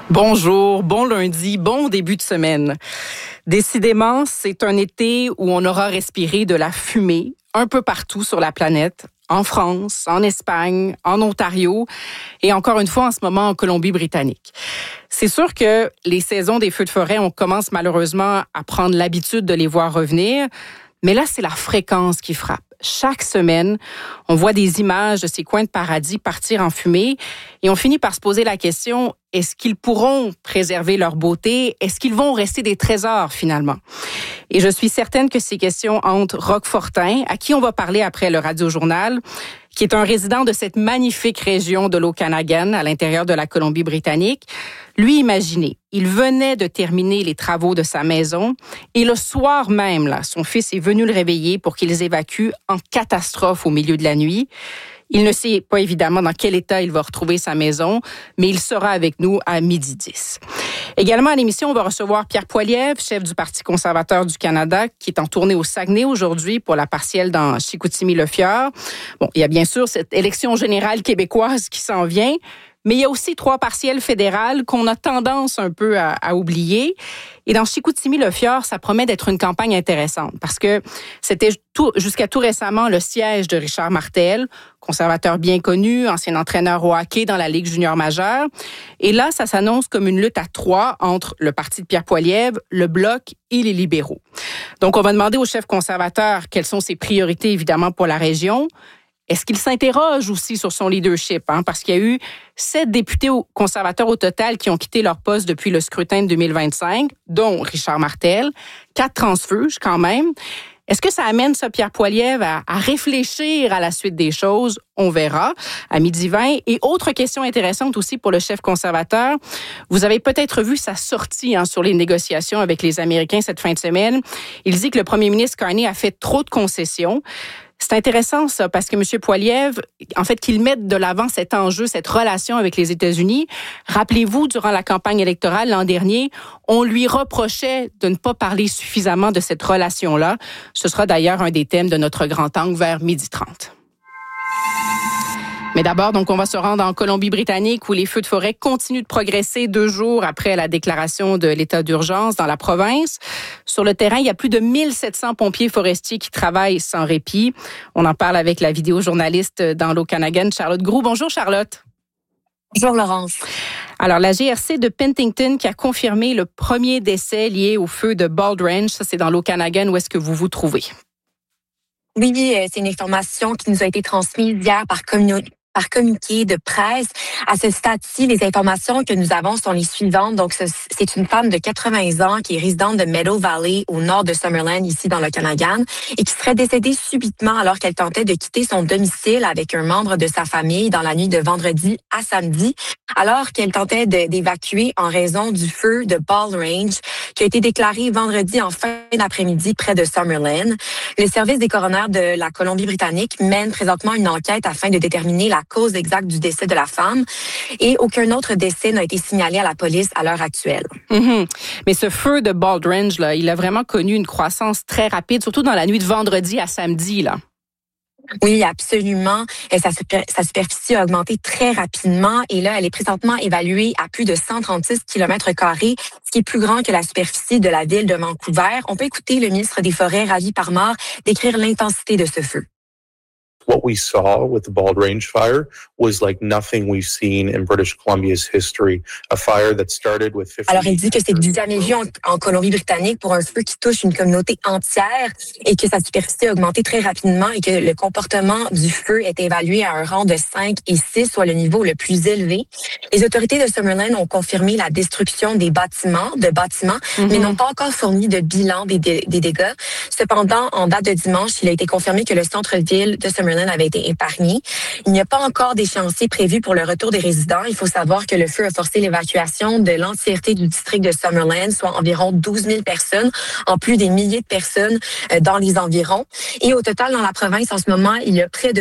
Bonjour, bon lundi, bon début de semaine. Décidément, c'est un été où on aura respiré de la fumée un peu partout sur la planète, en France, en Espagne, en Ontario et encore une fois en ce moment en Colombie-Britannique. C'est sûr que les saisons des feux de forêt, on commence malheureusement à prendre l'habitude de les voir revenir, mais là, c'est la fréquence qui frappe. Chaque semaine, on voit des images de ces coins de paradis partir en fumée et on finit par se poser la question, est-ce qu'ils pourront préserver leur beauté? Est-ce qu'ils vont rester des trésors finalement? Et je suis certaine que ces questions hantent Roch Fortin, à qui on va parler après le Radio-Journal, qui est un résident de cette magnifique région de l'Okanagan, à l'intérieur de la Colombie-Britannique. Lui, imaginez, il venait de terminer les travaux de sa maison et le soir même, là, son fils est venu le réveiller pour qu'ils évacuent en catastrophe au milieu de la nuit. Il ne sait pas évidemment dans quel état il va retrouver sa maison, mais il sera avec nous à 12h10. Également à l'émission, on va recevoir Pierre Poilievre, chef du Parti conservateur du Canada, qui est en tournée au Saguenay aujourd'hui pour la partielle dans Chicoutimi-Le-Fjord. Bon, il y a bien sûr cette élection générale québécoise qui s'en vient, mais il y a aussi 3 partielles fédérales qu'on a tendance un peu à oublier. Et dans Chicoutimi-Le-Fjord, ça promet d'être une campagne intéressante parce que c'était jusqu'à tout récemment le siège de Richard Martel, conservateur bien connu, ancien entraîneur au hockey dans la Ligue junior majeure. Et là, ça s'annonce comme une lutte à 3 entre le parti de Pierre Poilievre, le Bloc et les libéraux. Donc, on va demander au chef conservateur quelles sont ses priorités, évidemment, pour la région. Est-ce qu'il s'interroge aussi sur son leadership? Parce qu'il y a eu 7 députés conservateurs au total qui ont quitté leur poste depuis le scrutin de 2025, dont Richard Martel, 4 transfuges quand même. Est-ce que ça amène ça, Pierre Poilievre, à réfléchir à la suite des choses? On verra à 12h20. Et autre question intéressante aussi pour le chef conservateur, vous avez peut-être vu sa sortie sur les négociations avec les Américains cette fin de semaine. Il dit que le premier ministre Carney a fait trop de concessions. C'est intéressant, ça, parce que M. Poilievre, en fait, qu'il mette de l'avant cet enjeu, cette relation avec les États-Unis. Rappelez-vous, durant la campagne électorale l'an dernier, on lui reprochait de ne pas parler suffisamment de cette relation-là. Ce sera d'ailleurs un des thèmes de notre grand angle vers 12h30. Mais d'abord, donc, on va se rendre en Colombie-Britannique où les feux de forêt continuent de progresser 2 jours après la déclaration de l'état d'urgence dans la province. Sur le terrain, il y a plus de 1700 pompiers forestiers qui travaillent sans répit. On en parle avec la vidéojournaliste dans l'Okanagan, Charlotte Groulx. Bonjour, Charlotte. Bonjour, Laurence. Alors, la GRC de Penticton qui a confirmé le premier décès lié au feu de Bald Range. Ça, c'est dans l'Okanagan. Où est-ce que vous vous trouvez? Oui, c'est une information qui nous a été transmise hier par communiqué de presse. À ce stade-ci, les informations que nous avons sont les suivantes. Donc, c'est une femme de 80 ans qui est résidente de Meadow Valley, au nord de Summerland, ici dans l'Okanagan, et qui serait décédée subitement alors qu'elle tentait de quitter son domicile avec un membre de sa famille dans la nuit de vendredi à samedi, alors qu'elle tentait d'évacuer en raison du feu de Bald Range qui a été déclaré vendredi en fin d'après-midi près de Summerland. Le service des coronaires de la Colombie-Britannique mène présentement une enquête afin de déterminer la cause exacte du décès de la femme et aucun autre décès n'a été signalé à la police à l'heure actuelle. Mais ce feu de Bald Range, là, il a vraiment connu une croissance très rapide, surtout dans la nuit de vendredi à samedi, là. Oui, absolument. Sa superficie a augmenté très rapidement et là, elle est présentement évaluée à plus de 136 km², ce qui est plus grand que la superficie de la ville de Vancouver. On peut écouter le ministre des Forêts, Ravi Parmar, décrire l'intensité de ce feu. What we saw with the Bald Range fire was like nothing we've seen in British Columbia's history. A fire that started with 50. Alors, il dit que c'est du jamais vu en Colombie-Britannique pour un feu qui touche une communauté entière et que sa superficie a augmenté très rapidement et que le comportement du feu est évalué à un rang de 5 et 6, soit le niveau le plus élevé. Les autorités de Summerland ont confirmé la destruction des bâtiments, mais n'ont pas encore fourni de bilan des dégâts. Cependant, en date de dimanche, il a été confirmé que le centre-ville de Summerland avait été épargné. Il n'y a pas encore d'échéancier prévu pour le retour des résidents. Il faut savoir que le feu a forcé l'évacuation de l'entièreté du district de Summerland, soit environ 12 000 personnes, en plus des milliers de personnes dans les environs. Et au total, dans la province, en ce moment, il y a près de